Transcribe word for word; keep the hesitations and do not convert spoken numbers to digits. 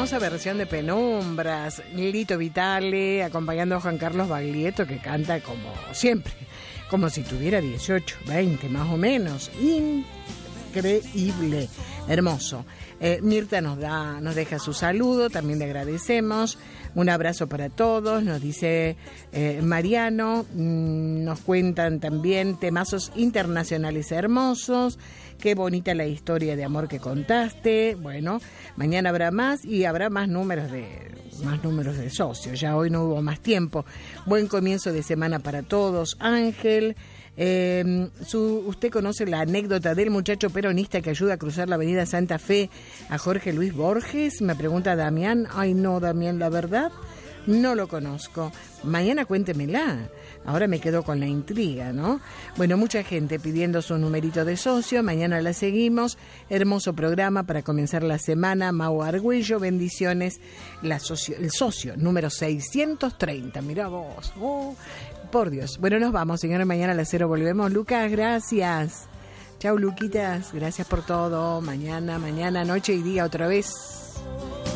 hermosa versión de Penumbras, Lito Vitale acompañando a Juan Carlos Baglietto, que canta como siempre, como si tuviera dieciocho, veinte más o menos. Increíble, hermoso. Eh, Mirta nos da, nos deja su saludo, también le agradecemos. Un abrazo para todos, nos dice eh, Mariano. Mmm, nos cuentan también temazos internacionales hermosos. Qué bonita la historia de amor que contaste. Bueno, mañana habrá más y habrá más números de más números de socios. Ya hoy no hubo más tiempo. Buen comienzo de semana para todos. Ángel, eh, su, ¿usted conoce la anécdota del muchacho peronista que ayuda a cruzar la avenida Santa Fe a Jorge Luis Borges? Me pregunta Damián. Ay no, Damián, la verdad no lo conozco. Mañana cuéntemela. Ahora me quedo con la intriga, ¿no? Bueno, mucha gente pidiendo su numerito de socio. Mañana la seguimos. Hermoso programa para comenzar la semana. Mau Argüello, bendiciones. La socio, el socio número seiscientos treinta. Mirá vos. Oh, por Dios. Bueno, nos vamos, señores. Mañana a las cero volvemos. Lucas, gracias. Chau, Luquitas. Gracias por todo. Mañana, mañana, noche y día otra vez.